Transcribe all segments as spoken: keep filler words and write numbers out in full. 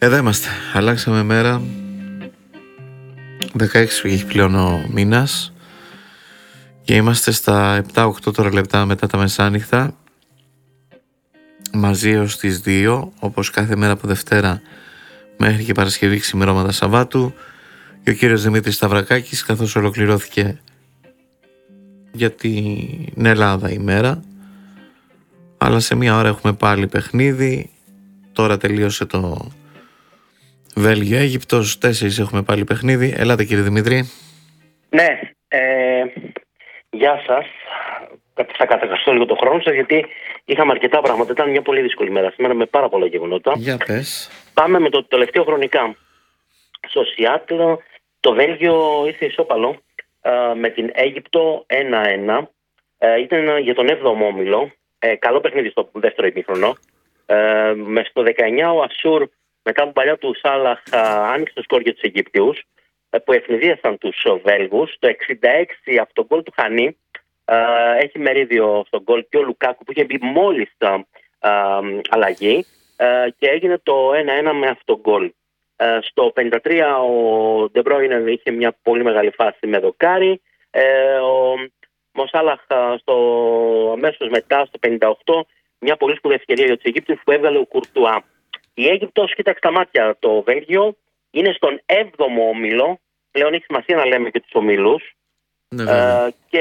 Εδώ είμαστε, αλλάξαμε μέρα. δεκαέξι έχει πλέον ο μήνας και είμαστε στα επτά οκτώ τώρα λεπτά μετά τα μεσάνυχτα, μαζί έως τις δύο, όπως κάθε μέρα από Δευτέρα μέχρι και Παρασκευή ξημερώματα Σαββάτου, και ο κύριος Δημήτρης Σταυρακάκης, καθώς ολοκληρώθηκε για την Ελλάδα η μέρα, αλλά σε μία ώρα έχουμε πάλι παιχνίδι. Τώρα τελείωσε το Βέλγιο-Αίγυπτος, τέσσερις έχουμε πάλι παιχνίδι. Ελάτε κύριε Δημήτρη. Ναι, ε, γεια σας. Θα κατακαστώ λίγο το χρόνο σας, γιατί είχαμε αρκετά πράγματα. Ήταν μια πολύ δύσκολη μέρα σήμερα με πάρα πολλά γεγονότα. Για πες. Πάμε με το τελευταίο χρονικά. Στο Σιάτλο το Βέλγιο ήρθε ισόπαλο ε, με την Αίγυπτο ένα ένα. Ε, ήταν για τον έβδομο όμιλο. Ε, καλό παιχνίδι στο δεύτερο ημίχρονο. Ε, με στο δεκαεννιά ο Ασούρ, μετά από παλιά του Σάλαχ, άνοιξε το σκορ για τους Αιγύπτιους, που ευνηδίασαν τους Βέλγους. Το εξήντα έξι από τον γκολ του Χανί, έχει μερίδιο στον γκολ και ο Λουκάκου, που είχε μπει μόλις αλλαγή, και έγινε το ένα ένα με αυτό το γκολ. Στο πενήντα τρία ο Ντεμπρόινε είχε μια πολύ μεγάλη φάση με δοκάρι. Ο Μοσάλαχ στο αμέσως μετά, στο πενήντα οκτώ, μια πολύ σπουδαία ευκαιρία για τους Αιγύπτιους που έβγαλε ο Κουρτουά. Η Αίγυπτος, κοίταξε τα μάτια το Βέλγιο, είναι στον έβδομο όμιλο. Πλέον έχει σημασία να λέμε και τους ομίλους. Ναι, ε, και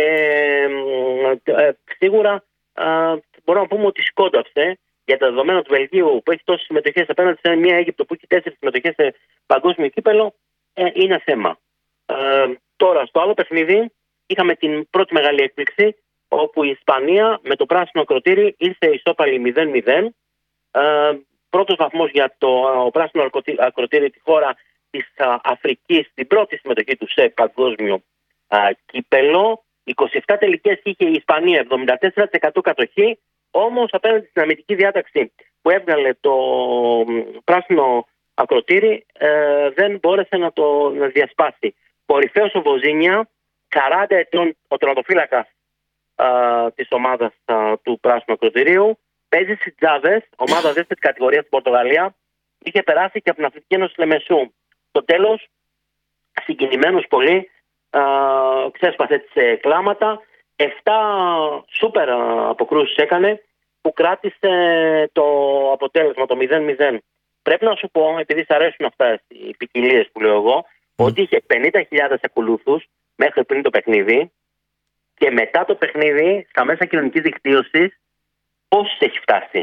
ε, σίγουρα ε, μπορούμε να πούμε ότι σκόνταψε για τα δεδομένα του Βελγίου, που έχει τόσες συμμετοχές απέναντι σε μια Αίγυπτο που έχει τέσσερις συμμετοχές σε παγκόσμιο κύπελο. Ε, είναι θέμα. Ε, τώρα, στο άλλο παιχνίδι, είχαμε την πρώτη μεγάλη έκπληξη, όπου η Ισπανία με το πράσινο ακροτήρι ήρθε ισόπαλη μηδέν μηδέν. Ε, πρώτος βαθμός για το πράσινο ακροτήρι, τη χώρα της α, Αφρικής, την πρώτη συμμετοχή του σε παγκόσμιο α, κύπελο. είκοσι επτά τελικές είχε η Ισπανία, εβδομήντα τέσσερα τοις εκατό κατοχή. Όμως απέναντι στην αμυντική διάταξη που έβγαλε το πράσινο ακροτήρι, ε, δεν μπόρεσε να το να διασπάσει. Κορυφαίος ο Βοζίνια, σαράντα ετών, ο τερματοφύλακας της ομάδας α, του πράσινου ακροτηρίου. Παίζει στις Τζάβες, ομάδα δεύτερης κατηγορίας στην Πορτογαλία. Είχε περάσει και από την Αθλητική Ένωση Λεμεσού. Στο τέλος, συγκινημένος πολύ, α, ξέσπασε τις κλάματα. Εφτά σούπερ αποκρούσεις έκανε, που κράτησε το αποτέλεσμα, το μηδέν μηδέν. Πρέπει να σου πω, επειδή σ' αρέσουν αυτά οι ποικιλίες που λέω εγώ, mm. ότι είχε πενήντα χιλιάδες ακολούθους μέχρι πριν το παιχνίδι, και μετά το παιχνίδι, στα μέσα κοινωνικής δικτύωσης, πόσους έχει φτάσει?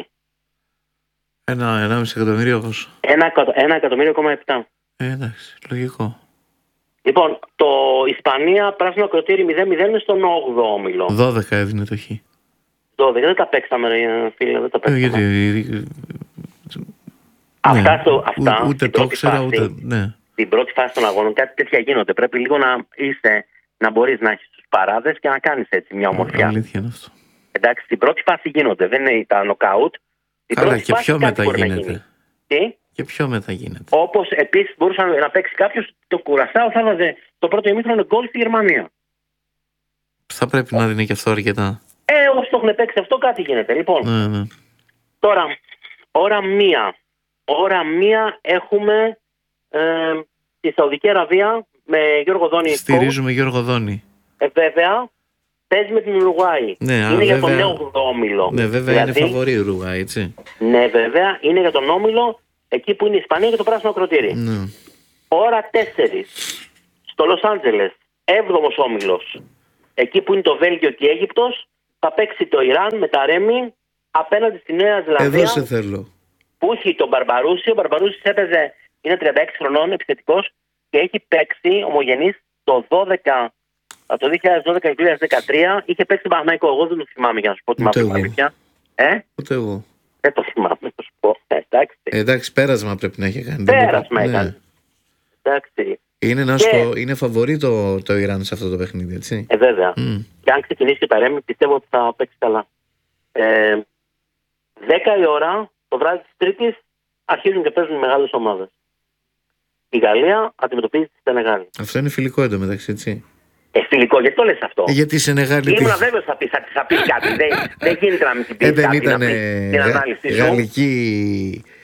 Ένα, ένα μισή εκατομμύριο πόσο? Ένα, ένα εκατομμύριο κόμμα επτά. Ε, εντάξει, λογικό. Λοιπόν, το Ισπανία πράσινο ακροτήρι μηδέν μηδέν είναι στον όγδοο όμιλο. δώδεκα έδινε το χ. δώδεκα, δεν τα παίξαμε φίλε, δεν τα παίξαμε. Ε, γιατί... Αυτά, ναι, στο, αυτά ούτε την το πρώτη ξέρα, φάση, ούτε... Ναι. την πρώτη φάση των αγώνων, κάτι τέτοια γίνονται. Πρέπει λίγο να είσαι, να μπορείς να έχεις τους παράδες και να κάνεις έτσι μια ομορφιά. Αλήθεια είναι αυτό. Εντάξει, στην πρώτη φάση γίνονται, δεν είναι τα νοκάουτ. Καλά, και πιο μετά γίνεται. Τι? Και πιο μετά γίνεται. Όπως επίσης μπορούσε να παίξει κάποιος το Κουρασάο, θα βάζε το πρώτο ημίχρονο γκολ στη Γερμανία. Θα πρέπει να δίνει και αυτό αρκετά. Ε, όσοι το έχουν παίξει αυτό, κάτι γίνεται. Λοιπόν, ναι, ναι. Τώρα, ώρα μία. Ώρα μία έχουμε ε, τη Σαουδική Αραβία με Γιώργο Δόνη. Στηρίζουμε Γιώργο Δόνη. Ε, βέβαια, παίζει με την Ουρουάη. Ναι, είναι βέβαια, για τον νέο όμιλο. Ναι, βέβαια δηλαδή, είναι φαβορί η Ουρουάη, έτσι. Ναι, βέβαια, είναι για τον όμιλο εκεί που είναι η Ισπανία και το πράσινο ακροτήρι. Ναι. Ώρα τέσσερις στο Λος Άντζελες, έβδομος όμιλος, εκεί που είναι το Βέλγιο και η Αίγυπτος, θα παίξει το Ιράν με τα Ρέμι απέναντι στη Νέα Ζηλανδία. Εδώ σε θέλω. Που έχει τον Μπαρμπαρούση. Ο Μπαρμπαρούση έπαιζε, είναι τριάντα έξι χρονών, επιθετικός, και έχει παίξει ομογενής το δώδεκα, από το δύο χιλιάδες δώδεκα και δύο χιλιάδες δεκατρία. Είχε παίξει τον Παναθηναϊκό. Εγώ δεν το θυμάμαι, για να σου πω την αλήθεια. Ε? Ούτε εγώ. Δεν το θυμάμαι, να σου πω. Ε, εντάξει. Ε, εντάξει, πέρασμα πρέπει να έχει κάνει. Πέρασμα έκανε. Ναι. Εντάξει. Είναι, να σου πω, είναι φαβορί το, το Ιράν σε αυτό το παιχνίδι, έτσι. Ε, βέβαια. Mm. Και αν ξεκινήσει και τα Ρέμι, πιστεύω ότι θα παίξει καλά. Ε, δέκα η ώρα, το βράδυ της Τρίτης, αρχίζουν και παίζουν μεγάλες ομάδες. Η Γαλλία αντιμετωπίζει τη Σενεγάλη. Αυτό είναι φιλικό εντωμεταξύ, έτσι. Ε, φιλικό, γιατί το λες αυτό? Ε, γιατί η Σενεγάλη. Ήμουν βέβαιος θα πεις, θα πεις κάτι. δεν, δεν γίνεται να μην την πεις ε, δεν κάτι. Ήταν την ανάλυση γαλλική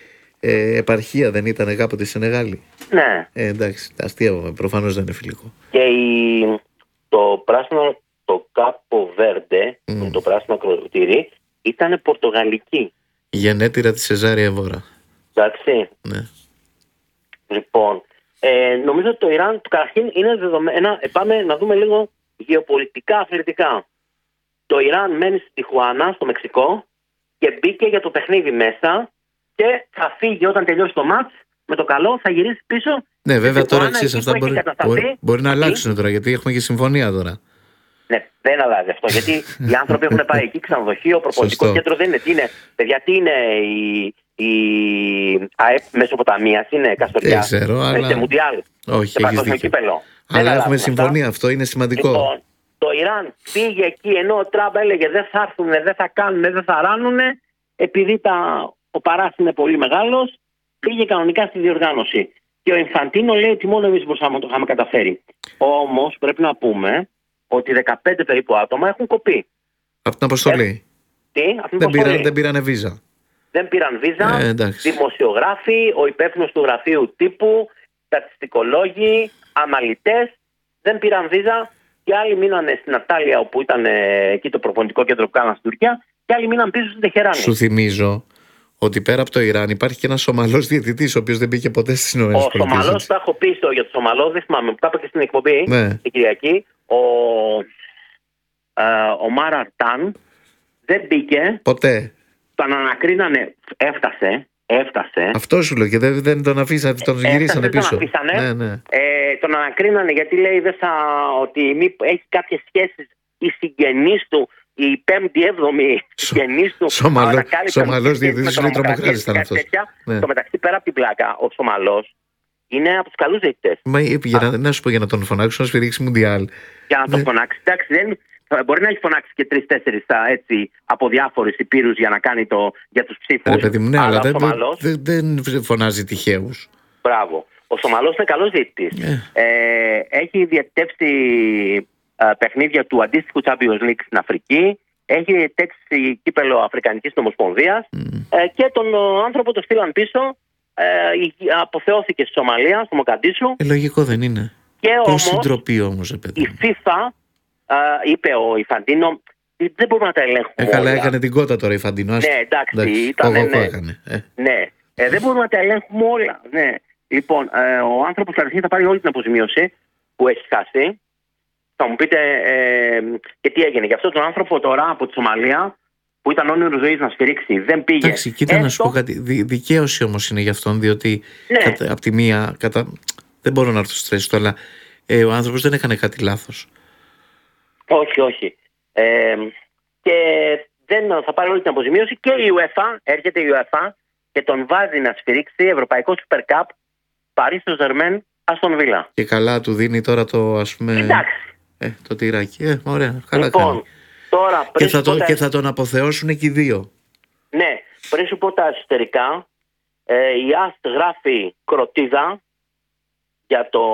ε, επαρχία δεν ήταν κάποτε στη Σενεγάλη? Ναι. Ε, εντάξει, αστείευομαι. Προφανώς δεν είναι φιλικό. Και η, το πράσινο, το Κάπο Βέρντε, mm. το πράσινο ακροτήρι, ήταν πορτογαλική. Γενέτειρα της Σεζάρια Εβόρα. Εντάξει. Ναι. Λοιπόν, ε, νομίζω ότι το Ιράν καταρχήν είναι δεδομένα. Ε, πάμε να δούμε λίγο γεωπολιτικά αθλητικά. Το Ιράν μένει στη Τιχουάνα, στο Μεξικό, και μπήκε για το παιχνίδι μέσα και θα φύγει όταν τελειώσει το μάτς. Με το καλό θα γυρίσει πίσω. Ναι, βέβαια τώρα εξής, αυτά μπορεί, μπορεί, μπορεί να αλλάξουν τώρα, γιατί έχουμε και συμφωνία τώρα. Ναι, δεν αλλάζει αυτό. Γιατί οι άνθρωποι έχουν πάει εκεί, ξενοδοχείο, προπονητικό κέντρο δεν είναι. Τι είναι, παιδιά, τι είναι η, η ΑΕΠ Μεσοποταμίας, είναι Καστοριά. Δεν ξέρω, αλλά. Σε Μουντιάλ. Όχι, έχεις δίκιο. Αλλά έχουμε συμφωνία, αυτό είναι σημαντικό. Λοιπόν, το Ιράν πήγε εκεί ενώ ο Τραμπ έλεγε δεν θα έρθουν, δεν θα κάνουν, δεν θα ράνουν, επειδή τα, ο παράς είναι πολύ μεγάλος, πήγε κανονικά στη διοργάνωση. Και ο Ινφαντίνο λέει ότι μόνο εμείς μπορούσαμε να το είχαμε καταφέρει. Όμως πρέπει να πούμε ότι δεκαπέντε περίπου άτομα έχουν κοπεί. Από την αποστολή. Ε, τι, από την δεν, αποστολή. Πήραν, δεν πήρανε βίζα. Δεν πήραν βίζα. Ε, δημοσιογράφοι, ο υπεύθυνος του γραφείου τύπου, στατιστικολόγοι, αναλυτές δεν πήραν βίζα. Και άλλοι μείνανε στην Ατάλια, όπου ήταν ε, εκεί το προπονητικό κέντρο που κάναν στην Τουρκία, και άλλοι μείναν πίσω στην Τεχεράνη. Σου θυμίζω ότι πέρα από το Ιράν υπάρχει και ένας Σομαλός διαιτητής, ο οποίος δεν μπήκε ποτέ στις ΗΠΑ. Ο Σομαλός, τα έχω πει για το Σομαλό, δεν θυμάμαι, που τα είπα και στην εκπομπή ναι. την Κυριακή. Ο, ε, ο Μάρα Αρτάν δεν μπήκε. Ποτέ. Τον ανακρίνανε, έφτασε. Έφτασε. Αυτό σου λέω και δεν, δεν τον αφήσανε, τον γυρίσανε πίσω. Τον αφήσανε. Ναι, ναι. Ε, τον ανακρίνανε γιατί λέει δεν θα, ότι μη, έχει κάποιες σχέσεις οι συγγενείς του, η πέμπτη, έβδομη συγγενείς του. Σομαλός διαιτητής, λέει τρομοκράτης ήταν αυτός. Ναι. Στο μεταξύ, πέρα από την πλάκα, ο Σομαλός είναι από τους καλούς διαιτητές. Μα για να, να σου πω, για να τον φωνάξουν να σφυρίξει Μουντιάλ. Για να τον ναι. φωνάξει. Εντάξει, δεν. Μπορεί να έχει φωνάξει και τρεις-τέσσερις από διάφορους υπήρους για να κάνει το, για τους ψήφους. Ε, παιδί μου, ναι, αλλά, αλλά δεν, Σομαλός, δεν, δεν φωνάζει τυχαίους. Μπράβο. Ο Σομαλός είναι καλός διαιτητής. Yeah. Ε, έχει διαιτητεύσει ε, παιχνίδια του αντίστοιχου Champions League στην Αφρική. Έχει διαιτητεύσει κύπελο Αφρικανικής Ομοσπονδίας. Mm. Ε, και τον ο, άνθρωπο το στείλαν πίσω. Ε, αποθεώθηκε στη Σομαλία, στο Μοκαντίσου. Ε, λογικό δεν είναι. Πόση ντροπή όμως, ε, παιδί. Η FIFA, ε, είπε ο Ινφαντίνο, δεν μπορούμε να τα ελέγχουμε. Ε, καλά, έκανε την κότα τώρα η Ινφαντίνο. Ναι, εντάξει, εντάξει ήταν. Ναι, ναι. Έκανε, ε. ναι. Ε, δεν μπορούμε να τα ελέγχουμε όλα. Ναι. Λοιπόν, ε, ο άνθρωπος καταρχήν θα πάρει όλη την αποζημίωση που έχει χάσει. Θα μου πείτε ε, και τι έγινε. Γι' αυτόν τον άνθρωπο τώρα από τη Σομαλία, που ήταν όνειρο ζωής να σφυρίξει, δεν πήγε. Εντάξει, κοίτα Έστω... να σου πω κάτι. Δι- δικαίωση όμως είναι γι' αυτόν, διότι ναι. κατα, από τη μία, κατα... δεν μπορώ να έρθω στη θέση του, αλλά ε, ο άνθρωπος δεν έκανε κάτι λάθος. Όχι, όχι. Ε, και δεν θα πάρει όλη την αποζημίωση και η UEFA, έρχεται η UEFA και τον βάζει να σφυρίξει Ευρωπαϊκό Super Cup Paris Saint-Germain Aston Villa. Και καλά του δίνει τώρα το, ας πούμε, εντάξει. Ε, το τυράκι. Ε, ωραία, καλά λοιπόν, κάνει. Τώρα, και, θα το, τα... και θα τον αποθεώσουν και οι δύο. Ναι, πριν σου πω τα εσωτερικά, ε, η ΑΣΤ γράφει κροτίδα για το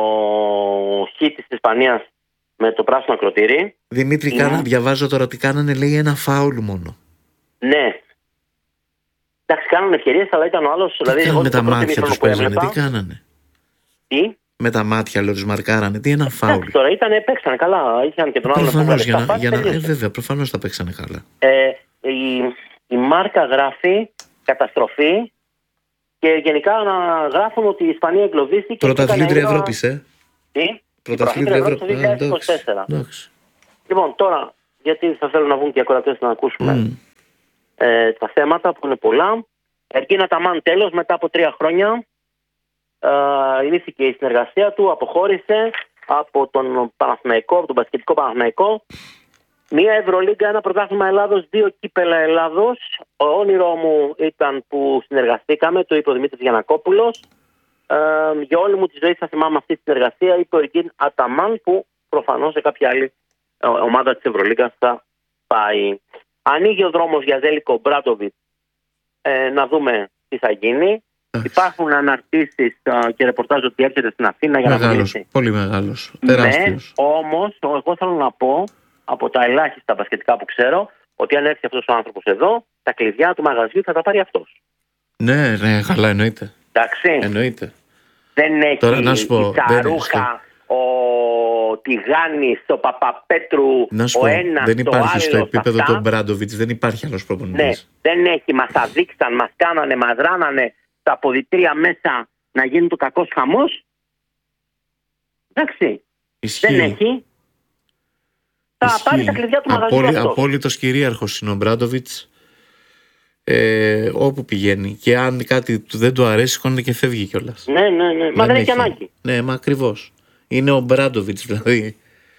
χ της Ισπανίας με το πράσινο ακροτήρι. Δημήτρη, είναι... κάνα, διαβάζω τώρα τι κάνανε, λέει ένα φάουλ μόνο. Ναι. Εντάξει, κάνανε ευκαιρίες, αλλά ήταν ο άλλος. Δηλαδή, εγώ με τα μάτια τους παίζανε, τι κάνανε. Τι? Με τα μάτια, λέω, τους μαρκάρανε, τι ένα φάουλ. Εντάξει, τώρα ήταν, παίξανε καλά. Είχαν και τον άλλο. Προφανώς, για να, για να, ε, βέβαια, προφανώς τα παίξανε καλά. Ε, η, η μάρκα γράφει καταστροφή και γενικά να γράφουν ότι η Ισπανία εγκλωβίστηκε. Πρωταθλήτρια Ευρώπης, ε. Τι? Πρωταθλήτρια Ευρώπης. Το δύο χιλιάδες είκοσι τέσσερα. Λοιπόν, τώρα, γιατί θα θέλουν να βγουν και οι ακροατές να ακούσουμε mm. ε, τα θέματα που είναι πολλά. Ερκίνα Ταμάν τέλος μετά από τρία χρόνια. Ε, ινήθηκε η συνεργασία του, αποχώρησε από τον Παναθηναϊκό, από τον μπασκετικό Παναθηναϊκό. Μία Ευρωλίγκα, ένα πρωτάθλημα Ελλάδος, δύο κύπελα Ελλάδος. Ο όνειρό μου ήταν που συνεργαστήκαμε, το είπε ο Δημήτρης Γιαννακόπουλος. Ε, για όλη μου τη ζωή θα θυμάμαι αυτή τη συνεργασία, είπε ο Ερκίν Αταμάν, που προφανώς σε κάποια άλλη ομάδα της Ευρωλίγκας θα πάει. Ανοίγει ο δρόμος για Ζέλικο Μπράντοβιτς, ε, να δούμε τι θα γίνει. Υπάρχουν αναρτήσεις uh, και ρεπορτάζ ότι έρχεται στην Αθήνα για μεγάλος, να μιλήσει. Πολύ μεγάλος, τεράστιος. Ναι, όμως εγώ θέλω να πω από τα ελάχιστα μπασκετικά που ξέρω ότι αν έρθει αυτός ο άνθρωπος εδώ, τα κλειδιά του μαγαζιού θα τα πάρει αυτός. Ναι, ναι, καλά, εννοείται. Εντάξει. Εννοείται. Δεν έχει Τώρα, να σου πω, η Τσαρούχα, ο Τιγάνης, ο Παπαπέτρου, να σου ο πω, ένας, δεν υπάρχει ο άλλος, στο επίπεδο αυτά. του Μπράντοβιτς, δεν υπάρχει άλλος προπονητής. Ναι, δεν έχει. Μας αδείξαν, μας κάνανε, μας ράνανε τα αποδυτήρια μέσα να γίνει το κακός χαμός. Εντάξει. Ισχύει. Δεν έχει. Θα Ισχύει. πάρει τα κλειδιά του μαγαζιού Απόλυ, αυτός. Απόλυτος κυρίαρχος είναι ο Μπράντοβιτς, ε, όπου πηγαίνει. Και αν κάτι του δεν του αρέσει, σηκώνεται και φεύγει κιόλας. Ναι, ναι, ναι. Μα δεν έχει ανάγκη. Ναι, μα ακριβώς. Είναι ο Μπράντοβιτς δηλαδή.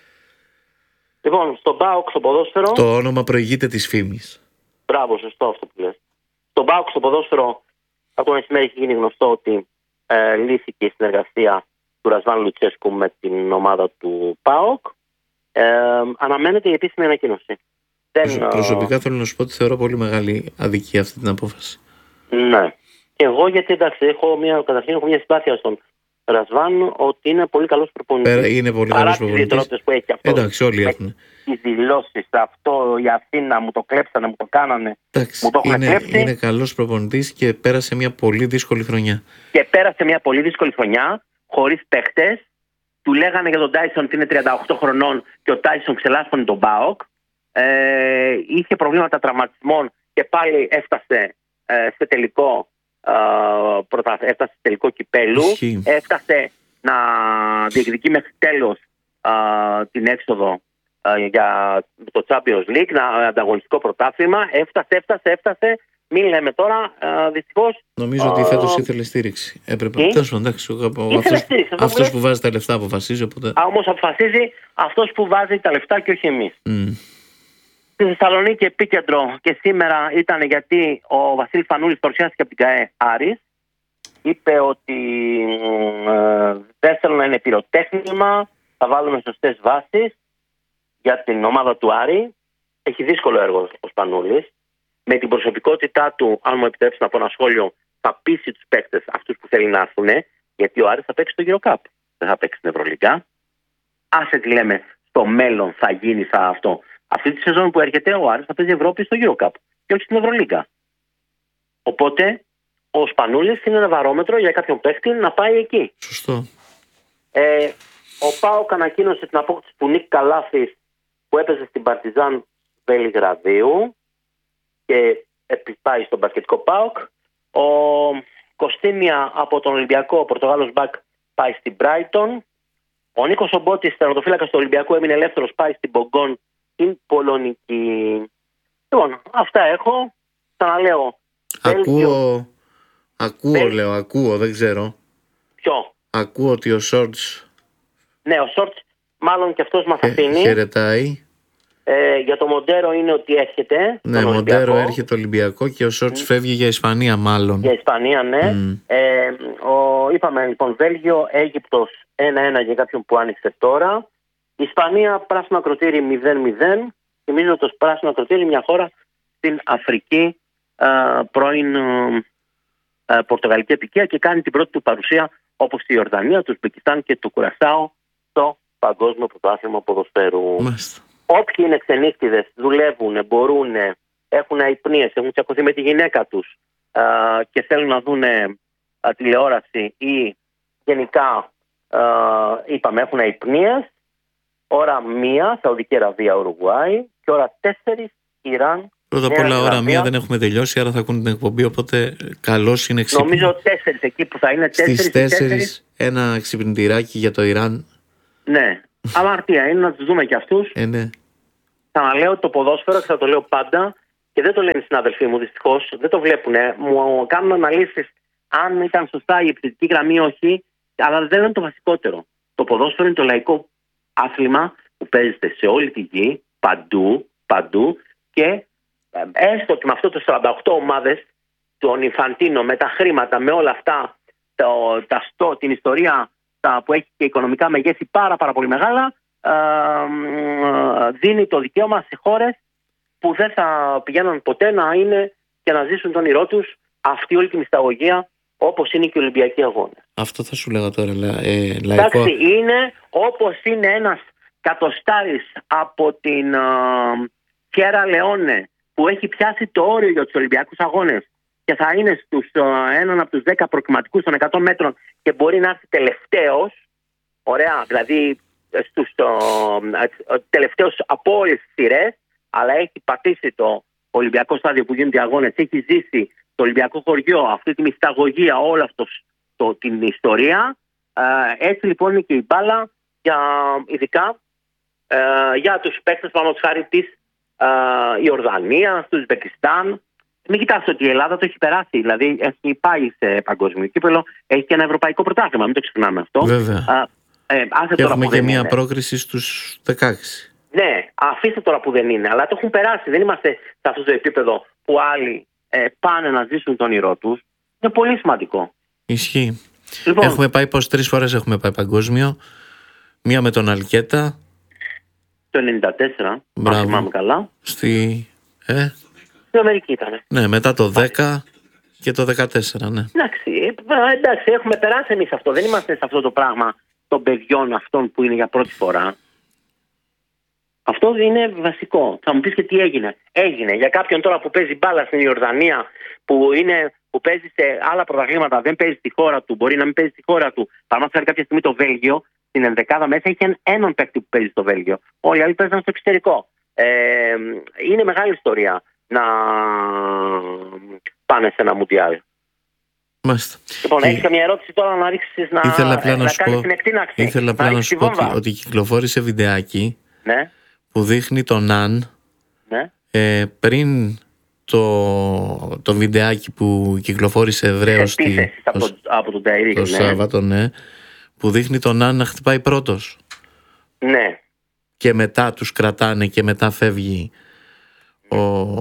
Λοιπόν, στον ΠΑΟΚ στο ποδόσφαιρο. Το όνομα προηγείται της φήμης. Μπράβο, σωστό αυτό που λες. Στον ΠΑΟΚ στο ποδόσφαιρο, από το μεσημέρι έχει γίνει γνωστό ότι ε, λύθηκε η συνεργασία του Ρασβάν Λουτσέσκου με την ομάδα του ΠΑΟΚ. Ε, αναμένεται η επίσημη ανακοίνωση. Δεν, Προσωπικά θέλω να σου πω ότι θεωρώ πολύ μεγάλη αδικία αυτή την απόφαση. Ναι. Και εγώ γιατί εντάξει, έχω μια, καταρχήν έχω μια συμπάθεια στον Ρασβάν ότι είναι πολύ καλός προπονητής. Είναι πολύ καλός προπονητής. Παρά τις που έχει αυτό. Εντάξει, όλοι έχουν. Τις δηλώσεις, αυτό, η Αθήνα μου το κλέψανε, μου το κάνανε. Εντάξει, μου το έχουν είναι, κλέψει. Είναι καλός προπονητής και πέρασε μια πολύ δύσκολη χρονιά. Και πέρασε μια πολύ δύσκολη χρονιά, χωρίς παίχτες. Του λέγανε για τον Τάισον ότι είναι τριάντα οκτώ χρονών και ο Τάισον ξελάσπωνε τον ΠΑΟΚ. Ε, είχε προβλήματα τραυματισμών και πάλι έφτασε ε, σε τελικό ε, πρωτα... έφτασε σε τελικό κυπέλου. Ισχύει. Έφτασε να διεκδικεί μέχρι τέλος ε, την έξοδο ε, για το Champions League, να, ανταγωνιστικό πρωτάθλημα. Έφτασε, έφτασε, έφτασε. Μην λέμε τώρα, ε, δυστυχώς. Νομίζω ότι φέτος ήθελε στήριξη. Έπρεπε. Τέλος πάντων, αυτός που βάζει τα λεφτά αποφασίζει. Οπότε... Α, όμως αποφασίζει αυτός που βάζει τα λεφτά και όχι εμείς. Mm. Στη Θεσσαλονίκη επίκεντρο και σήμερα ήταν γιατί ο Βασίλης Πανούλης παρουσιάστηκε από την ΚΑΕ Άρης. Είπε ότι ε, δεν θέλω να είναι πυροτέχνημα, θα βάλουμε σωστές βάσεις για την ομάδα του Άρη. Έχει δύσκολο έργο ο Σπανούλης. Με την προσωπικότητά του, αν μου επιτρέψει να πω ένα σχόλιο, θα πείσει τους παίκτες αυτούς που θέλει να έρθουν, γιατί ο Άρης θα παίξει το Euro Cup. Δεν θα παίξει την Ευρωλίγκα. Άσε τι λέμε, στο μέλλον θα γίνει θα αυτό. Αυτή τη σεζόν που έρχεται ο Άρης θα παίζει Ευρώπη στο Euro Cup και όχι στην Ευρωλίγκα. Οπότε ο Σπανούλης είναι ένα βαρόμετρο για κάποιον παίκτη να πάει εκεί. Σωστό. Ε, ο ΠΑΟΚ ανακοίνωσε την απόκτηση του Νίκ Καλάθης που έπαιζε στην Παρτιζάν Βελιγραδίου και πάει στον μπασκετικό ΠΑΟΚ. Ο Κωστίνια από τον Ολυμπιακό, ο Πορτογάλος μπακ, πάει στην Μπράιτον. Ο Νίκος Ομπότης, τερματοφύλακας του Ολυμπιακού, έμεινε ελεύθερος, πάει στην Μπογκόν, την Πολωνική. Λοιπόν, αυτά έχω. Ξαναλέω. Ακούω, ακούω Βέλγιο. λέω, ακούω, δεν ξέρω. Ποιο? Ακούω ότι ο Σόρτς... Ναι, ο Σόρτς μάλλον και αυτός μας αφήνει. Ε, χαιρετάει. Ε, για το Μοντέρο είναι ότι έρχεται. Ναι, Μοντέρο έρχεται Ολυμπιακό και ο Σόρτς mm. φεύγει για Ισπανία μάλλον. Για Ισπανία, ναι. Mm. Ε, ο, είπαμε λοιπόν Βέλγιο, Αίγυπτος ένα ένα για κάποιον που άνοιξε τώρα. Ισπανία, πράσινο ακροτήρι μηδέν μηδέν. Θυμίζω το πράσινο ακροτήρι μια χώρα στην Αφρική, ε, πρώην ε, ε, πορτογαλική επικία και κάνει την πρώτη του παρουσία όπως η Ιορδανία, το Ουσμπεκιστάν και το Κουρασάο στο Παγκόσμιο Πρωτάθλημα Ποδοσφαίρου. Μάλιστα. Όποιοι είναι ξενύχτιδες, δουλεύουν, μπορούν, έχουν αϊπνίες, έχουν τσακωθεί με τη γυναίκα τους α, και θέλουν να δουν α, τηλεόραση ή γενικά α, είπαμε έχουν αϊπνίες, ώρα μία Σαουδική Αραβία Ουρουγουάη και ώρα τέσσερις Ιράν. Πρώτα απ' όλα ώρα μία δεν έχουμε τελειώσει, άρα θα ακούνε την εκπομπή, οπότε καλώς είναι ξυπνητήρι. Νομίζω τέσσερις εκεί που θα είναι τέσσερις. Στις τέσσερις ένα ξυπνητηράκι για το Ιράν. Ναι, αμαρτία είναι να τους δούμε και αυτούς. Ε, ναι. Ξαναλέω το ποδόσφαιρο και θα το λέω πάντα και δεν το λένε οι συνάδελφοί μου δυστυχώς, δεν το βλέπουν. Μου κάνουν αναλύσεις αν ήταν σωστά η επιθετική γραμμή ή όχι, αλλά δεν είναι το βασικότερο. Το ποδόσφαιρο είναι το λαϊκό άθλημα που παίζεται σε όλη τη γη, παντού, παντού και έστω και με αυτό το σαράντα οκτώ ομάδες, τον Ιφαντίνο, με τα χρήματα, με όλα αυτά, το, τα στο, την ιστορία τα, που έχει και οικονομικά μεγέθη πάρα, πάρα πολύ μεγάλα, ε, ε, δίνει το δικαίωμα σε χώρες που δεν θα πηγαίνουν ποτέ να είναι και να ζήσουν τον όνειρό τους αυτή όλη τη μυσταγωγία όπως είναι και οι Ολυμπιακοί Αγώνες. Αυτό θα σου λέγα τώρα, ε, λαϊκό. Εντάξει, είναι όπως είναι ένας κατοστάρης από την Σιέρα Λεόνε που έχει πιάσει το όριο για τους Ολυμπιακούς Αγώνες και θα είναι στους έναν από τους δέκα προκριματικούς των εκατό μέτρων και μπορεί να έρθει τελευταίος. Ωραία, δηλαδή στους τελευταίους από όλες τις σειρές, αλλά έχει πατήσει το Ολυμπιακό στάδιο που γίνονται οι αγώνες, έχει ζήσει το Ολυμπιακό χωριό, αυτή τη μυσταγωγία, όλη αυτό το, την ιστορία. Ε, έτσι λοιπόν είναι και η μπάλα, για, ειδικά ε, για τους παίκτες πάνω χάρη της ε, Ιορδανίας, του Ουσμπεκιστάν. Μην κοιτάξτε ότι η Ελλάδα το έχει περάσει. Δηλαδή έχει πάει σε παγκόσμιο κύπελο, έχει και ένα ευρωπαϊκό πρωτάθλημα. Μην το ξεχνάμε αυτό. Βέβαια. Ε, και έχουμε και μία πρόκριση στους δεκαέξι. Ναι, αφήστε τώρα που δεν είναι, αλλά το έχουν περάσει. Δεν είμαστε σε αυτό το επίπεδο που άλλοι ε, πάνε να ζήσουν τον όνειρό τους. Είναι πολύ σημαντικό. Ισχύει. Λοιπόν, έχουμε πάει πως τρεις φορές έχουμε πάει παγκόσμιο. Μία με τον Αλκέτα. Το ενενήντα τέσσερα, αν θυμάμαι καλά. Στη... Ε? Στην Αμερική ήταν. Ναι, μετά το δέκα και το δεκατέσσερα, ναι. Εντάξει, εντάξει, έχουμε περάσει εμείς αυτό. Δεν είμαστε σε αυτό το πράγμα των παιδιών αυτών που είναι για πρώτη φορά. Αυτό είναι βασικό. Θα μου πεις και τι έγινε. Έγινε για κάποιον τώρα που παίζει μπάλα στην Ιορδανία, που, είναι, που παίζει σε άλλα πρωταθλήματα, δεν παίζει στη χώρα του, μπορεί να μην παίζει στη χώρα του. Παραδείγματος κάποια στιγμή το Βέλγιο, στην ενδεκάδα μέσα είχε έναν παίκτη που παίζει στο Βέλγιο. Όλοι οι άλλοι παίζαν στο εξωτερικό. Ε, είναι μεγάλη ιστορία να πάνε σε ένα μουντιάλ. Μάλιστα. Λοιπόν, έχεις καμία ερώτηση τώρα να ρίξεις να, ήθελα απλά να, να σου κάνεις πω, την εκτείναξη. Ήθελα απλά να, να σου πω ότι, ότι κυκλοφόρησε βιντεάκι, ναι, που δείχνει τον Αν, ναι, ε, πριν το, το βιντεάκι που κυκλοφόρησε ευρέως στη, από, το, από τον Ταϊρίκ, το ναι. Σάββατο, ναι, που δείχνει τον Αν να χτυπάει πρώτος. Ναι. Και μετά τους κρατάνε και μετά φεύγει ο,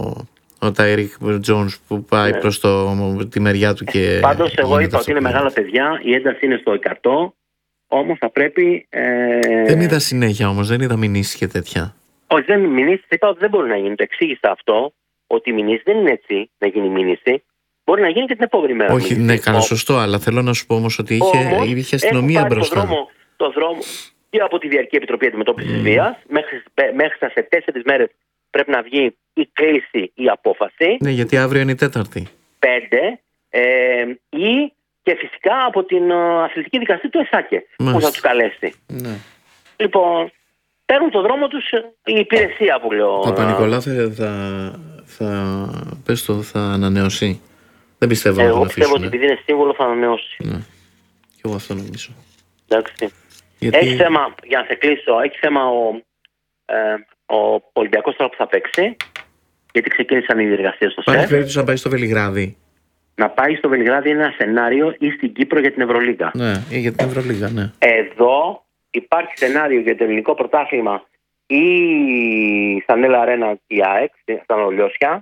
ο Ταϊρίκ Τζόνς που πάει, ναι, προς το, τη μεριά του και... Πάντως εγώ είπα ότι είναι μεγάλα παιδιά, η ένταση είναι στο εκατό, όμως θα πρέπει... Ε... Δεν είδα συνέχεια όμως, δεν είδα μηνύσεις και τέτοια. Όχι, δεν μηνύσεις, είπα ότι δεν μπορεί να γίνει, το εξήγησα αυτό, ότι η μηνύση δεν είναι έτσι να γίνει μηνύση, μπορεί να γίνει και την επόμενη μέρα. Όχι, μηνύση. Ναι, καλά, σωστό, αλλά θέλω να σου πω όμως ότι είχε, όμως, είχε αστυνομία μπροστά. Το δρόμο, το δρόμο και από τη Διαρκή Επιτροπή Αντιμετώπισης mm. Βίας, μέχρι, μέχρι σε τέσσερις μέρες πρέπει να βγει η κλίση, η απόφαση. Ναι, γιατί αύριο είναι η Τέταρτη. Πέντε. Ε, ή και φυσικά από την uh, αθλητική δικαστή του ΕΣΑΚΕ, μάλιστα, που θα τους καλέσει. Ναι. Λοιπόν, παίρνουν το δρόμο τους η υπηρεσία που λέω. Ο Παπα-Νικολάου θα, θα, θα, πες το, θα ανανεώσει. Δεν πιστεύω. Εγώ πιστεύω ότι επειδή είναι σύμβολο θα ανανεώσει. Ναι. Και εγώ αυτό νομίζω. Εντάξει. Γιατί... Έχει θέμα, για να σε κλείσω, έχει θέμα ο, ε, ο Ολυμπιακός τώρα που θα παίξει, γιατί ξεκίνησαν οι διεργασίες στο ΣΕΦ. Υπάρχει περίπτωση να πάει στο Βελιγράδι. Να πάει στο Βελιγράδι είναι ένα σενάριο, ή στην Κύπρο για την Ευρωλίγκα. Ναι, ή για την Ευρωλίγκα, ναι. Εδώ υπάρχει σενάριο για το ελληνικό πρωτάθλημα ή στα Νέλα Αρένα η ΑΕΚ, στα Νολιώσια.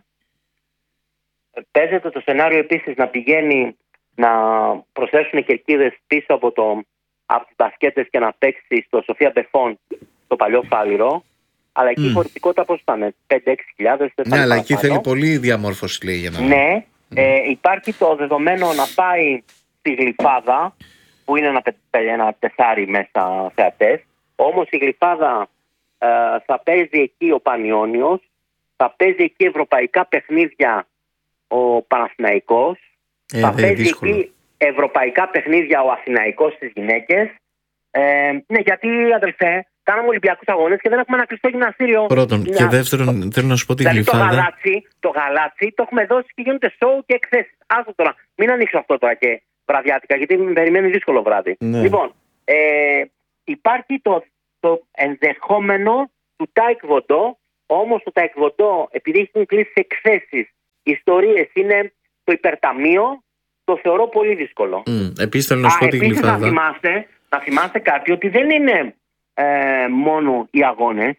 Παίζεται το σενάριο επίσης να πηγαίνει να προσθέσουν κερκίδες πίσω από, το, από τις μπασκέτες και να παίξει στο Σοφία Μπεφών, το παλιό Φάληρο. Αλλά εκεί η mm. χωρητικότητα πώς ήταν, πέντε έξι χιλιάδες. Ναι, αλλά εκεί θέλει πολύ διαμόρφωση, λέει, για να... Ναι, mm. ε, υπάρχει το δεδομένο να πάει στη Γλυφάδα, που είναι ένα, ένα τεσάρι μέσα θεατές. Όμως η Γλυφάδα ε, θα παίζει εκεί ο Πανιώνιος, θα παίζει εκεί ευρωπαϊκά παιχνίδια ο Παναθηναϊκός, ε, θα παίζει δύσκολο. Εκεί ευρωπαϊκά παιχνίδια ο Αθηναϊκός στις γυναίκες. Ε, ναι, γιατί αδελφέ, κάναμε Ολυμπιακούς αγώνες και δεν έχουμε ένα κλειστό γυμναστήριο. Πρώτον. Μια... Και δεύτερον, θέλω να σου πω τη δηλαδή Γλυφάδα. Το γαλάτσι, το γαλάτσι το έχουμε δώσει και γίνονται σοου και εκθέσεις. Άστο τώρα, μην ανοίξω αυτό τώρα και βραδιάτικα, γιατί με περιμένει δύσκολο βράδυ. Ναι. Λοιπόν, ε, υπάρχει το, το ενδεχόμενο του Τάικβοντό, όμως το Τάικβοντό, επειδή έχουν κλείσει εκθέσεις, ιστορίες, είναι το υπερταμείο, το θεωρώ πολύ δύσκολο. Mm. Επίσης θέλω να σου πω τη Γλυφάδα. Να θυμάστε, να θυμάστε κάτι, ότι δεν είναι ε, μόνο οι αγώνες.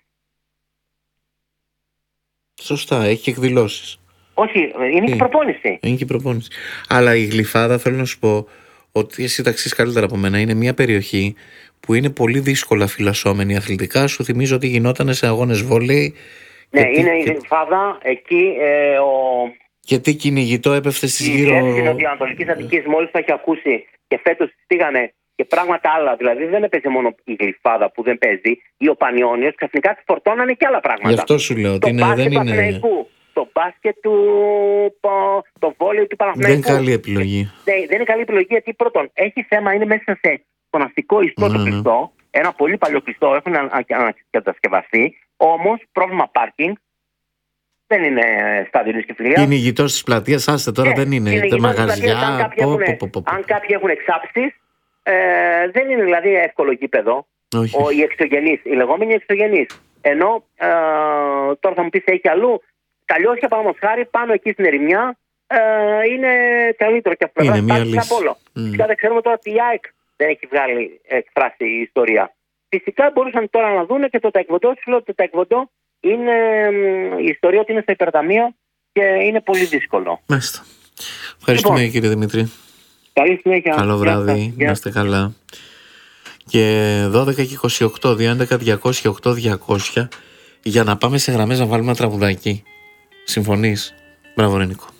Σωστά, έχει και εκδηλώσεις. Όχι, είναι και η προπόνηση. Είναι και η προπόνηση. Αλλά η Γλυφάδα, θέλω να σου πω ότι εσύ τα ξέρεις καλύτερα από μένα, είναι μια περιοχή που είναι πολύ δύσκολα φυλασσόμενη αθλητικά. Σου θυμίζω ότι γινόταν σε αγώνες βόλεϊ. Ναι, και είναι και... η Γλυφάδα, εκεί ε, ο... Και τι κυνηγητό έπεφτε στις γύρω... Η διεύθυνση Νοτιοανατολικής Αττικής μόλις θα έχει ακούσει και φέτος πήγανε και πράγματα άλλα. Δηλαδή δεν έπαιζε μόνο η Γλυφάδα που δεν παίζει, ή ο Πανιώνιος, ξαφνικά τη φορτώνανε και άλλα πράγματα. Γι' αυτό σου λέω ότι είναι, δεν είναι... Το το μπάσκετ του, το βόλεϊ του Παναθηναϊκού. Δεν είναι καλή επιλογή. Δεν, δεν είναι καλή επιλογή γιατί πρώτον έχει θέμα, είναι μέσα σε φωναστικό ιστό mm-hmm. το κλειστό, ένα πολύ παλιό κλειστό, έχουν ανακατασκευαστεί, όμως πρόβλημα πάρκινγκ. Δεν είναι στάδιο και φιλία. Είναι ηγητό τη πλατεία, άστε τώρα, yeah, δεν είναι. είναι τα μαγαζιά. Αν κάποιοι έχουν, αν κάποιοι έχουν εξάψει, ε, δεν είναι δηλαδή εύκολο γήπεδο. Ο, οι εξωγενείς, οι λεγόμενοι εξωγενείς. Ενώ ε, τώρα θα μου πει έχει αλλού. Τα Λιώσια, παραδείγματος χάρη, πάνω εκεί στην ερημιά ε, είναι καλύτερο και αυτό. Είναι μία λύση. Φυσικά δεν ξέρουμε τώρα τι η ΑΕΚ δεν έχει βγάλει, εκφράσει η ιστορία. Φυσικά μπορούσαν τώρα να δουν και το ταεκβοντό. Σου λέω το ταεκβοντό είναι η ιστορία ότι είναι στο υπερταμείο και είναι πολύ δύσκολο. Μάλιστα. Ευχαριστούμε λοιπόν, κύριε Δημήτρη. Καλή συνέχεια. Καλό βράδυ. Να είστε καλά. Και δώδεκα και είκοσι οκτώ, δύο έντεκα, διακόσια οκτώ, διακόσια για να πάμε σε γραμμές να βάλουμε ένα τραγουδάκι. Συμφωνείς? Μπράβο ρε Νίκο.